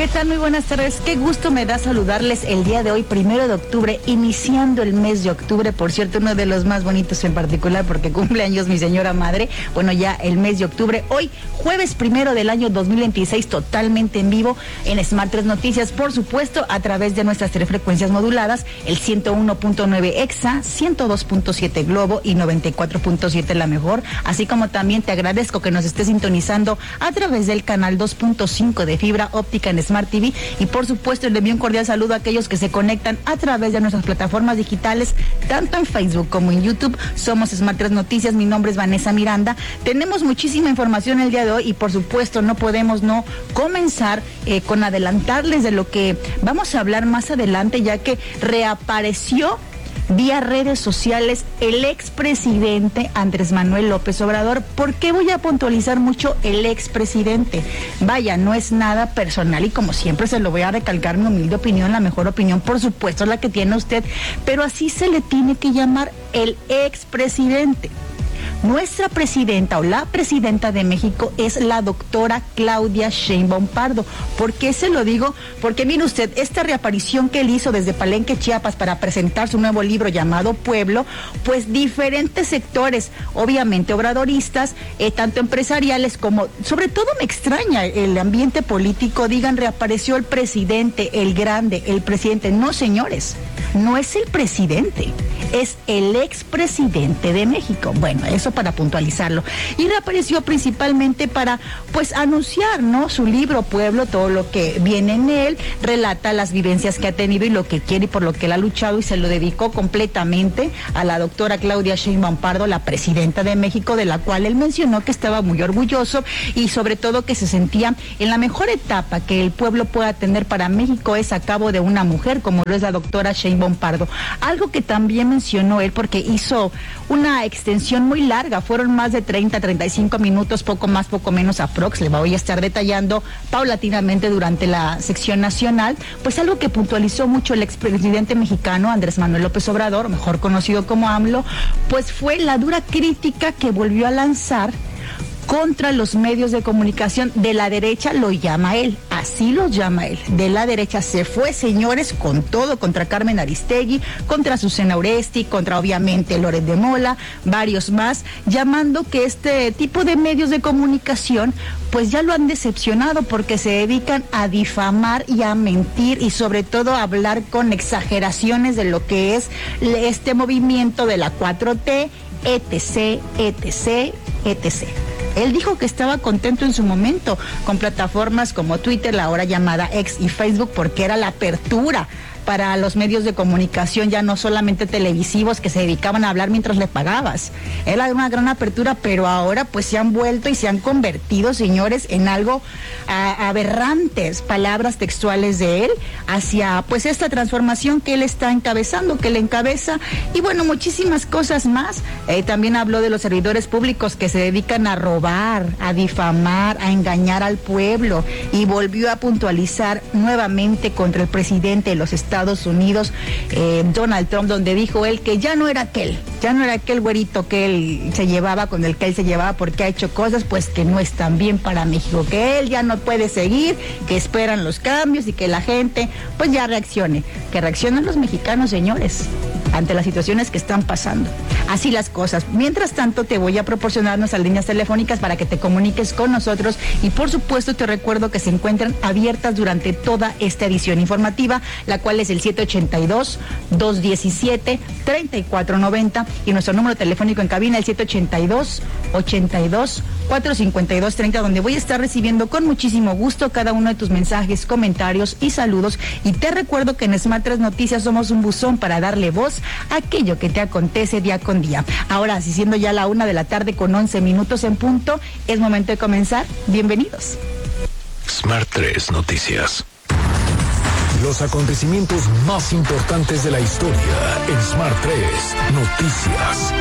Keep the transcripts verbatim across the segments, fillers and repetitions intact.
¿Qué tal? Muy buenas tardes. Qué gusto me da saludarles el día de hoy, primero de octubre, iniciando el mes de octubre. Por cierto, uno de los más bonitos en particular porque cumple años mi señora madre. Bueno, ya el mes de octubre. Hoy, jueves primero del año dos mil veintiséis, totalmente en vivo en Smart tres Noticias. Por supuesto, a través de nuestras tres frecuencias moduladas, el ciento uno punto nueve Exa, ciento dos punto siete Globo y noventa y cuatro punto siete La Mejor. Así como también te agradezco que nos estés sintonizando a través del canal dos punto cinco de fibra óptica en Smart T V, y por supuesto le envío un cordial saludo a aquellos que se conectan a través de nuestras plataformas digitales, tanto en Facebook como en YouTube. Somos Smart tres Noticias, mi nombre es Vanessa Miranda. Tenemos muchísima información el día de hoy y por supuesto no podemos no comenzar eh, con adelantarles de lo que vamos a hablar más adelante, ya que reapareció vía redes sociales el expresidente Andrés Manuel López Obrador. ¿Por qué voy a puntualizar mucho el expresidente? Vaya, no es nada personal y como siempre se lo voy a recalcar, mi humilde opinión, la mejor opinión, por supuesto, la que tiene usted, pero así se le tiene que llamar, el expresidente. Nuestra presidenta o la presidenta de México es la doctora Claudia Sheinbaum Pardo. ¿Por qué se lo digo? Porque mire usted, esta reaparición que él hizo desde Palenque, Chiapas, para presentar su nuevo libro llamado Pueblo, pues diferentes sectores, obviamente obradoristas, eh, tanto empresariales como, sobre todo me extraña el ambiente político, digan reapareció el presidente, el grande, el presidente. No, señores, no es el presidente, es el expresidente de México. Bueno, eso para puntualizarlo. Y reapareció principalmente para, pues, anunciar, ¿no?, su libro Pueblo, todo lo que viene en él, relata las vivencias que ha tenido y lo que quiere y por lo que él ha luchado, y se lo dedicó completamente a la doctora Claudia Sheinbaum Pardo, la presidenta de México, de la cual él mencionó que estaba muy orgulloso y sobre todo que se sentía en la mejor etapa que el pueblo pueda tener para México es a cabo de una mujer como lo es la doctora Sheinbaum Pardo. Algo que también mencionó él, porque hizo una extensión muy larga, fueron más de treinta, treinta y cinco minutos, poco más, poco menos aprox, le voy a estar detallando paulatinamente durante la sección nacional, pues algo que puntualizó mucho el expresidente mexicano Andrés Manuel López Obrador, mejor conocido como AMLO, pues fue la dura crítica que volvió a lanzar contra los medios de comunicación de la derecha, lo llama él, así los llama él, de la derecha. Se fue, señores, con todo, contra Carmen Aristegui, contra Susana Oresti, contra obviamente Loret de Mola, varios más, llamando que este tipo de medios de comunicación pues ya lo han decepcionado porque se dedican a difamar y a mentir y sobre todo a hablar con exageraciones de lo que es este movimiento de la cuatro T, etc, etc, etc. Él dijo que estaba contento en su momento con plataformas como Twitter, la ahora llamada X, y Facebook, porque era la apertura para los medios de comunicación, ya no solamente televisivos que se dedicaban a hablar mientras le pagabas. Era una gran apertura, pero ahora pues se han vuelto y se han convertido, señores, en algo a, aberrantes, palabras textuales de él, hacia pues esta transformación que él está encabezando, que él encabeza, y bueno, muchísimas cosas más. Eh, también habló de los servidores públicos que se dedican a robar, a difamar, a engañar al pueblo, y volvió a puntualizar nuevamente contra el presidente de los Estados Estados Unidos, eh, Donald Trump, donde dijo él que ya no era aquel, ya no era aquel güerito que él se llevaba, con el que él se llevaba, porque ha hecho cosas pues que no están bien para México, que él ya no puede seguir, que esperan los cambios y que la gente pues ya reaccione, que reaccionen los mexicanos, señores, ante las situaciones que están pasando. Así las cosas. Mientras tanto, te voy a proporcionar nuestras líneas telefónicas para que te comuniques con nosotros y por supuesto te recuerdo que se encuentran abiertas durante toda esta edición informativa, la cual es el siete ochenta y dos, dos diecisiete, treinta y cuatro noventa y nuestro número telefónico en cabina el siete ochenta y dos, ochenta y dos, cuatrocientos cincuenta y dos treinta, donde voy a estar recibiendo con muchísimo gusto cada uno de tus mensajes, comentarios y saludos. Y te recuerdo que en Smart tres Noticias somos un buzón para darle voz a aquello que te acontece día con día. Ahora, si siendo ya la una de la tarde con once minutos en punto, es momento de comenzar. Bienvenidos. Smart tres Noticias. Los acontecimientos más importantes de la historia en Smart tres Noticias.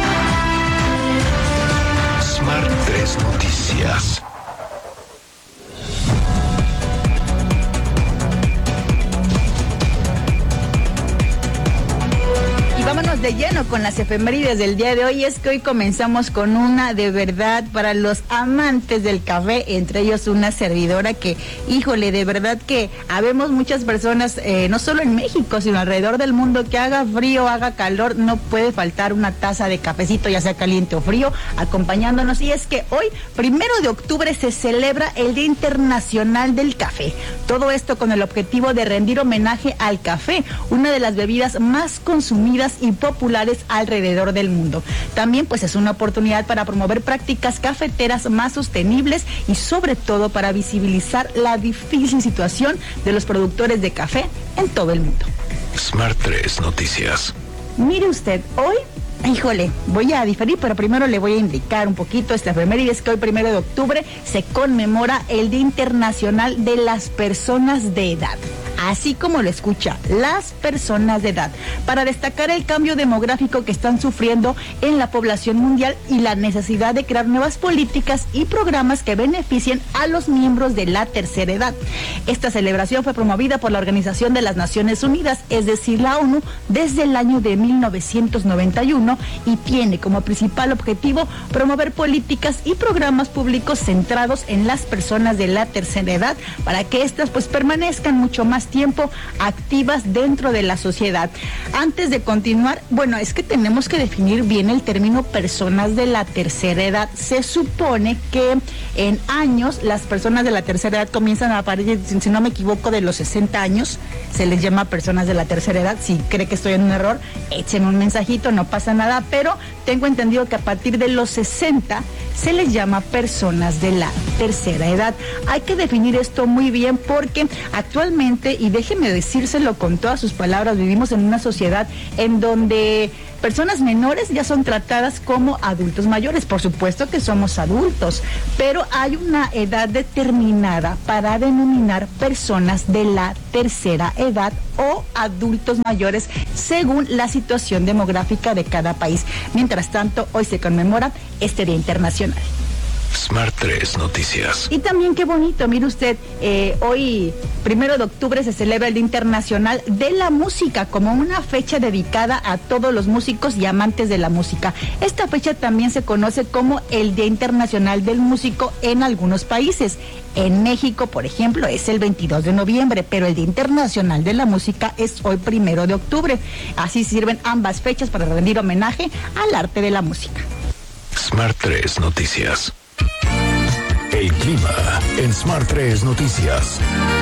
Smart tres Noticias. Y vámonos de lleno bueno, con las efemérides del día de hoy es que hoy comenzamos con una de verdad para los amantes del café, entre ellos una servidora que, híjole, de verdad que habemos muchas personas, eh, no solo en México, sino alrededor del mundo, que haga frío, haga calor, no puede faltar una taza de cafecito, ya sea caliente o frío, acompañándonos. Y es que hoy, primero de octubre, se celebra el Día Internacional del Café. Todo esto con el objetivo de rendir homenaje al café, una de las bebidas más consumidas y populares alrededor del mundo. También pues es una oportunidad para promover prácticas cafeteras más sostenibles y sobre todo para visibilizar la difícil situación de los productores de café en todo el mundo. Smart tres Noticias. Mire usted, hoy, híjole, voy a diferir, pero primero le voy a indicar un poquito esta efeméride. Es que hoy, primero de octubre, se conmemora el Día Internacional de las Personas de Edad. Así como lo escucha, las personas de edad, para destacar el cambio demográfico que están sufriendo en la población mundial y la necesidad de crear nuevas políticas y programas que beneficien a los miembros de la tercera edad. Esta celebración fue promovida por la Organización de las Naciones Unidas, es decir, la ONU, desde el año de mil novecientos noventa y uno y tiene como principal objetivo promover políticas y programas públicos centrados en las personas de la tercera edad para que éstas pues permanezcan mucho más tiempo activas dentro de la sociedad. Antes de continuar, bueno, es que tenemos que definir bien el término personas de la tercera edad. Se supone que en años las personas de la tercera edad comienzan a aparecer, si no me equivoco, de los sesenta años, se les llama personas de la tercera edad. Si cree que estoy en un error, échenme un mensajito, no pasa nada, pero tengo entendido que a partir de los sesenta se les llama personas de la tercera edad. Hay que definir esto muy bien porque actualmente, y déjeme decírselo con todas sus palabras, vivimos en una sociedad en donde personas menores ya son tratadas como adultos mayores. Por supuesto que somos adultos, pero hay una edad determinada para denominar personas de la tercera edad o adultos mayores según la situación demográfica de cada país. Mientras tanto, hoy se conmemora este Día Internacional. Smart tres Noticias. Y también qué bonito, mire usted, eh, hoy, primero de octubre, se celebra el Día Internacional de la Música como una fecha dedicada a todos los músicos y amantes de la música. Esta fecha también se conoce como el Día Internacional del Músico en algunos países. En México, por ejemplo, es el veintidós de noviembre, pero el Día Internacional de la Música es hoy, primero de octubre. Así sirven ambas fechas para rendir homenaje al arte de la música. Smart tres Noticias. El clima en Smart tres Noticias.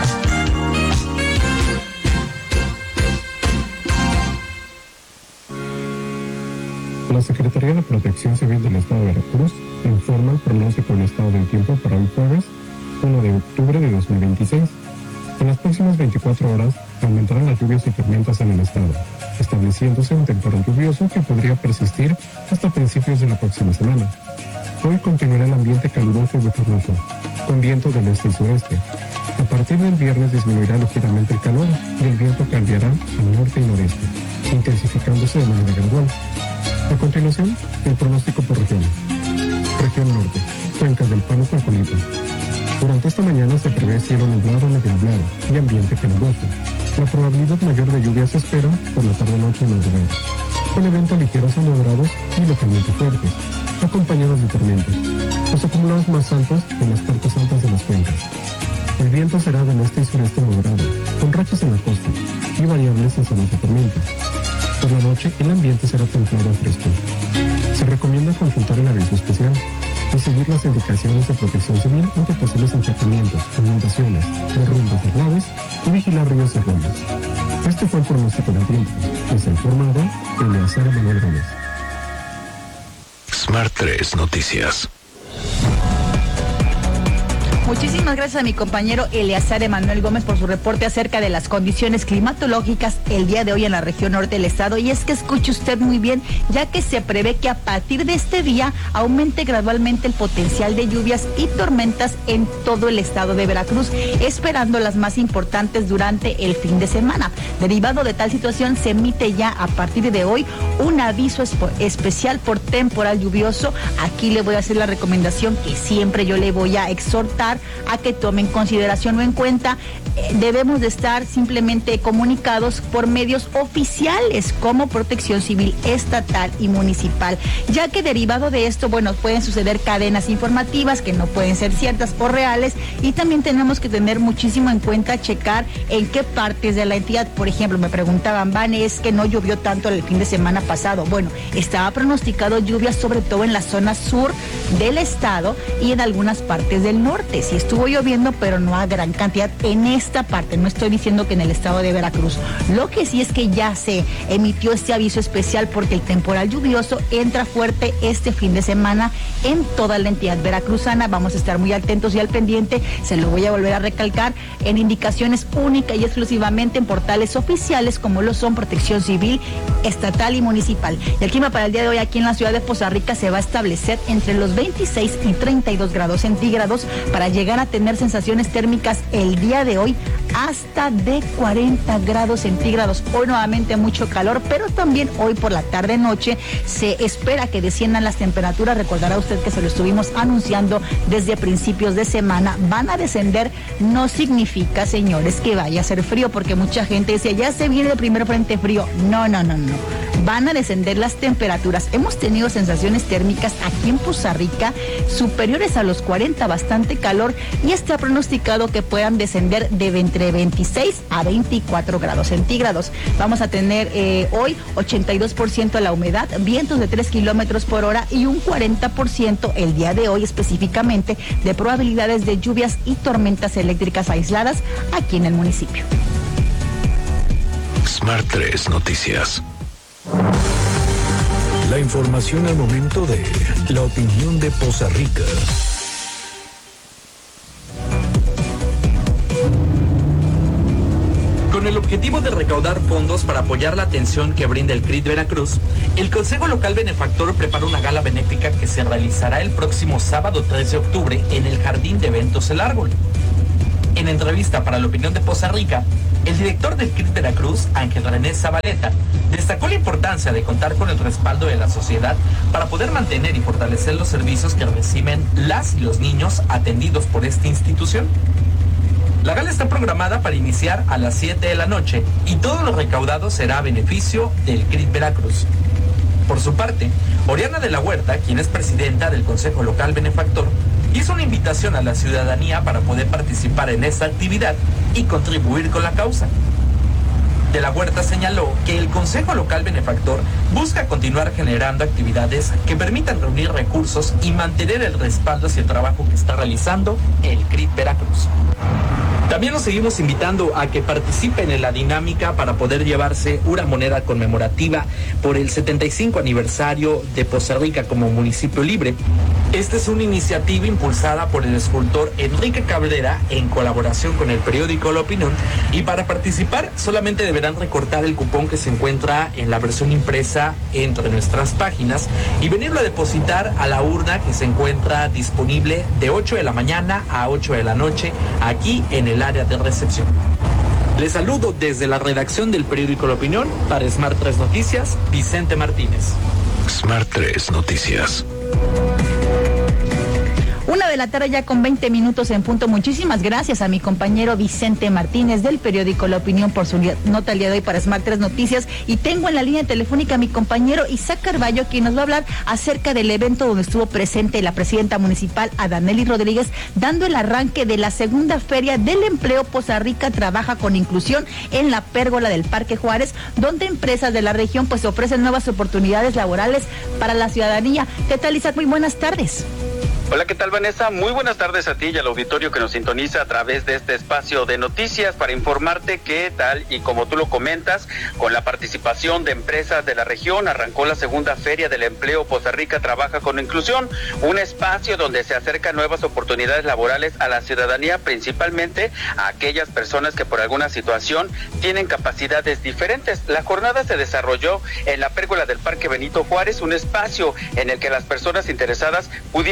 La Secretaría de Protección Civil del Estado de Veracruz informa el pronóstico del estado del tiempo para hoy jueves, uno de octubre de dos mil veintiséis. En las próximas veinticuatro horas aumentarán las lluvias y tormentas en el estado, estableciéndose un temporal lluvioso que podría persistir hasta principios de la próxima semana. Hoy continuará el ambiente caluroso y bochornoso, con viento del este y sureste. A partir del viernes disminuirá ligeramente el calor y el viento cambiará al norte y noreste, intensificándose de manera gradual. A continuación, el pronóstico por región. Región norte, cuencas del Pano con Colita. Durante esta mañana se prevé cielo nublado a medio nublado y ambiente caluroso. La probabilidad mayor de lluvia se espera por la tarde-noche y madrugada, con eventos ligeros a moderados y localmente fuertes, acompañados de tormentas. Los acumulados más altos en las partes altas de las cuencas. El viento será del este y sureste moderado, con rachas en la costa y variables en zonas de tormenta. Por la noche, el ambiente será templado a fresco. Se recomienda consultar el aviso especial y seguir las indicaciones de protección civil ante posibles encharcamientos, inundaciones, derrumbes de graves y vigilar ríos y arroyos. Este fue el pronóstico del tiempo. Les ha informado Eleazar Emanuel Gómez. Smart tres Noticias. Muchísimas gracias a mi compañero Eleazar Emanuel Gómez por su reporte acerca de las condiciones climatológicas el día de hoy en la región norte del estado. Y es que escuche usted muy bien, ya que se prevé que a partir de este día aumente gradualmente el potencial de lluvias y tormentas en todo el estado de Veracruz, esperando las más importantes durante el fin de semana. Derivado de tal situación, se emite ya a partir de hoy un aviso especial por temporal lluvioso. Aquí le voy a hacer la recomendación que siempre yo le voy a exhortar a que tomen consideración o en cuenta. Eh, debemos de estar simplemente comunicados por medios oficiales como Protección Civil estatal y municipal, ya que derivado de esto, bueno, pueden suceder cadenas informativas que no pueden ser ciertas o reales, y también tenemos que tener muchísimo en cuenta checar en qué partes de la entidad. Por ejemplo, me preguntaban, Van, es que no llovió tanto el fin de semana pasado. Bueno, estaba pronosticado lluvia sobre todo en la zona sur del estado y en algunas partes del norte. Sí estuvo lloviendo, pero no a gran cantidad en esta parte. No estoy diciendo que en el estado de Veracruz. Lo que sí es que ya se emitió este aviso especial porque el temporal lluvioso entra fuerte este fin de semana en toda la entidad veracruzana. Vamos a estar muy atentos y al pendiente. Se lo voy a volver a recalcar en indicaciones únicas y exclusivamente en portales oficiales como lo son Protección Civil estatal y municipal. Y el clima para el día de hoy aquí en la ciudad de Poza Rica se va a establecer entre los veintiséis y treinta y dos grados centígrados para llegar a tener sensaciones térmicas el día de hoy hasta de cuarenta grados centígrados. Hoy nuevamente mucho calor, pero también hoy por la tarde noche se espera que desciendan las temperaturas. Recordará usted que se lo estuvimos anunciando desde principios de semana. Van a descender, no significa, señores, que vaya a ser frío, porque mucha gente dice, ya se viene el primer frente frío. No, no, no, no. Van a descender las temperaturas. Hemos tenido sensaciones térmicas aquí en Poza Rica superiores a los cuarenta, bastante calor, y está pronosticado que puedan descender de entre veintiséis a veinticuatro grados centígrados. Vamos a tener eh, hoy ochenta y dos por ciento la humedad, vientos de tres kilómetros por hora y un cuarenta por ciento el día de hoy específicamente de probabilidades de lluvias y tormentas eléctricas aisladas aquí en el municipio. Smart tres Noticias. La información al momento de la opinión de Poza Rica. Con el objetivo de recaudar fondos para apoyar la atención que brinda el C R I T Veracruz, el Consejo Local Benefactor prepara una gala benéfica que se realizará el próximo sábado tres de octubre en el Jardín de Eventos El Árbol. En entrevista para la opinión de Poza Rica, el director del C R I T Veracruz, Ángel René Zabaleta, destacó la importancia de contar con el respaldo de la sociedad para poder mantener y fortalecer los servicios que reciben las y los niños atendidos por esta institución. La gala está programada para iniciar a las siete de la noche y todo lo recaudado será a beneficio del C R I T Veracruz. Por su parte, Oriana de la Huerta, quien es presidenta del Consejo Local Benefactor, hizo una invitación a la ciudadanía para poder participar en esta actividad y contribuir con la causa. De la Huerta señaló que el Consejo Local Benefactor busca continuar generando actividades que permitan reunir recursos y mantener el respaldo hacia el trabajo que está realizando el C R I T Veracruz. También los seguimos invitando a que participen en la dinámica para poder llevarse una moneda conmemorativa por el setenta y cinco aniversario de Poza Rica como municipio libre. Esta es una iniciativa impulsada por el escultor Enrique Cabrera en colaboración con el periódico La Opinión, y para participar solamente deberán recortar el cupón que se encuentra en la versión impresa entre nuestras páginas y venirlo a depositar a la urna que se encuentra disponible de ocho de la mañana a ocho de la noche aquí en el área de recepción. Les saludo desde la redacción del periódico La Opinión para Smart tres Noticias, Vicente Martínez. Smart tres Noticias. Una de la tarde ya con veinte minutos en punto. Muchísimas gracias a mi compañero Vicente Martínez del periódico La Opinión por su nota el día de hoy para Smart tres Noticias. Y tengo en la línea telefónica a mi compañero Isaac Carballo, quien nos va a hablar acerca del evento donde estuvo presente la presidenta municipal Adanely Rodríguez, dando el arranque de la segunda feria del empleo Poza Rica Trabaja con Inclusión en la pérgola del Parque Juárez, donde empresas de la región pues ofrecen nuevas oportunidades laborales para la ciudadanía. ¿Qué tal, Isaac? Muy buenas tardes. Hola, ¿qué tal, Vanessa? Muy buenas tardes a ti y al auditorio que nos sintoniza a través de este espacio de noticias para informarte que tal y como tú lo comentas, con la participación de empresas de la región, arrancó la segunda Feria del Empleo Poza Rica Trabaja con Inclusión, un espacio donde se acercan nuevas oportunidades laborales a la ciudadanía, principalmente a aquellas personas que por alguna situación tienen capacidades diferentes. La jornada se desarrolló en la pérgola del Parque Benito Juárez, un espacio en el que las personas interesadas pudieron conocer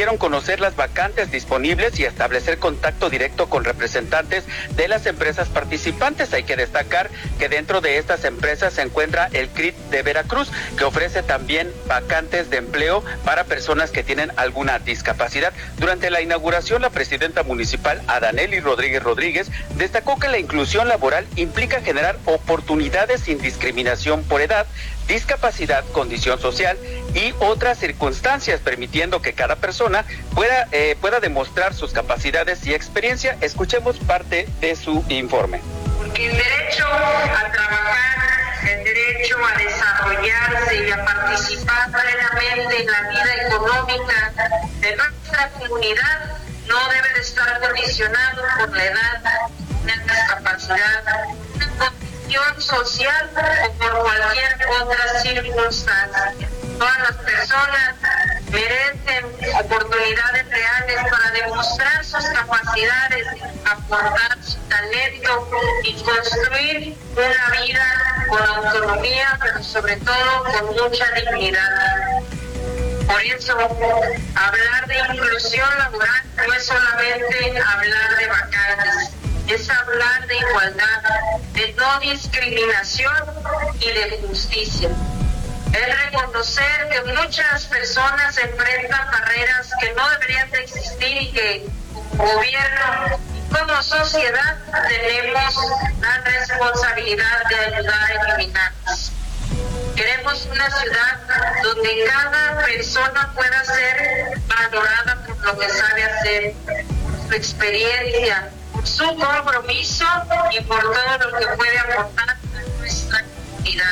conocer las vacantes disponibles y establecer contacto directo con representantes de las empresas participantes. Hay que destacar que dentro de estas empresas se encuentra el C R I T de Veracruz, que ofrece también vacantes de empleo para personas que tienen alguna discapacidad. Durante la inauguración, la presidenta municipal, Adanely Rodríguez Rodríguez, destacó que la inclusión laboral implica generar oportunidades sin discriminación por edad, discapacidad, condición social y otras circunstancias, permitiendo que cada persona pueda, eh, pueda demostrar sus capacidades y experiencia. Escuchemos parte de su informe. Porque el derecho a trabajar, el derecho a desarrollarse y a participar plenamente en la vida económica de nuestra comunidad no debe de estar condicionado por la edad, una discapacidad, una condición social o por cualquier otra circunstancia. Todas las personas merecen oportunidades reales para demostrar sus capacidades, aportar su talento y construir una vida con autonomía, pero sobre todo con mucha dignidad. Por eso, hablar de inclusión laboral no es solamente hablar de vacantes, es hablar de igualdad, de no discriminación y de justicia. Es reconocer que muchas personas enfrentan barreras que no deberían de existir y que como gobierno y como sociedad tenemos la responsabilidad de ayudar a eliminarlas. Queremos una ciudad donde cada persona pueda ser valorada por lo que sabe hacer, por su experiencia, por su compromiso y por todo lo que puede aportar a nuestra comunidad.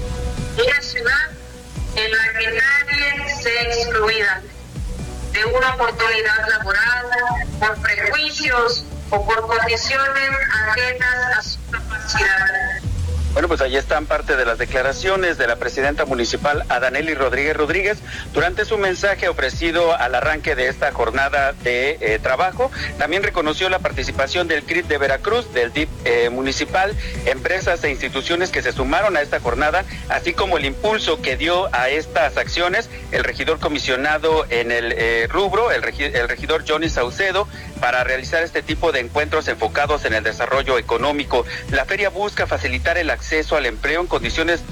Una ciudad en la que nadie sea excluida de una oportunidad laboral por prejuicios o por condiciones ajenas a su capacidad. Bueno, pues ahí están parte de las declaraciones de la presidenta municipal Adanely Rodríguez Rodríguez durante su mensaje ofrecido al arranque de esta jornada de eh, trabajo. También reconoció la participación del C R I T de Veracruz, del D I P eh, municipal, empresas e instituciones que se sumaron a esta jornada, así como el impulso que dio a estas acciones el regidor comisionado en el eh, rubro, el, regi el regidor Johnny Saucedo, para realizar este tipo de encuentros enfocados en el desarrollo económico. La feria busca facilitar el acceso al empleo en condiciones